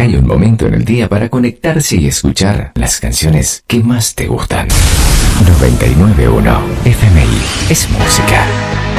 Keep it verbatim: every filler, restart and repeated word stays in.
hay un momento en el día para conectarse y escuchar las canciones que más te gustan. noventa y nueve punto uno F M I es música.